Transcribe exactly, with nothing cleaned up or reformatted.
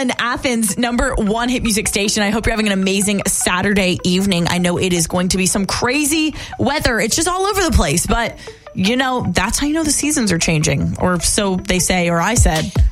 one, Athens, number one hit music station. I hope you're having an amazing Saturday evening. I know it is going to be some crazy weather. It's just all over the place, but you know, that's how you know the seasons are changing, or so they say, or I said.